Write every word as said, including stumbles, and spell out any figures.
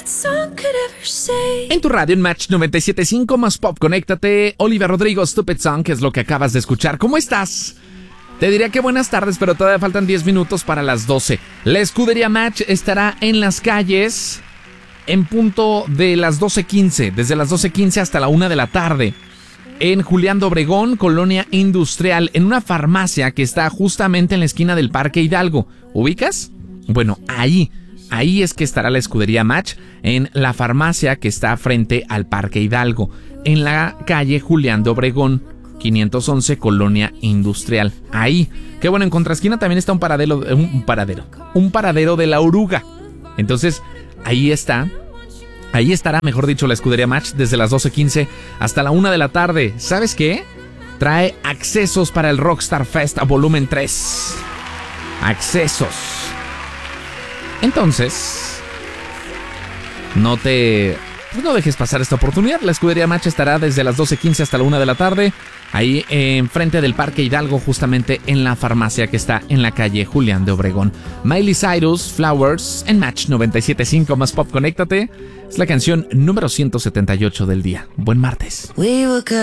En tu radio en Match noventa y siete punto cinco más Pop, conéctate. Olivia Rodrigo, Stupid Song, que es lo que acabas de escuchar. ¿Cómo estás? Te diría que buenas tardes, pero todavía faltan diez minutos para las doce. La escudería Match estará en las calles en punto de las doce quince, desde las doce quince hasta la una de la tarde. En Julián de Obregón, Colonia Industrial, en una farmacia que está justamente en la esquina del Parque Hidalgo. ¿Ubicas? Bueno, ahí, ahí es que estará la escudería Match, en la farmacia que está frente al Parque Hidalgo, en la calle Julián de Obregón, quinientos once, Colonia Industrial. Ahí, que bueno, en contraesquina también está un paradero, un paradero, un paradero de la Oruga. Entonces, ahí está. Ahí estará, mejor dicho, la escudería Match desde las doce quince hasta la una de la tarde. ¿Sabes qué? Trae accesos para el Rockstar Fest a volumen tres. Accesos. Entonces, no te... pues no dejes pasar esta oportunidad. La escudería Match estará desde las doce quince hasta la una de la tarde. Ahí enfrente del Parque Hidalgo, justamente en la farmacia que está en la calle Julián de Obregón. Miley Cyrus, Flowers, en Match noventa y siete punto cinco más Pop, conéctate. Es la canción número ciento setenta y ocho del día. Buen martes.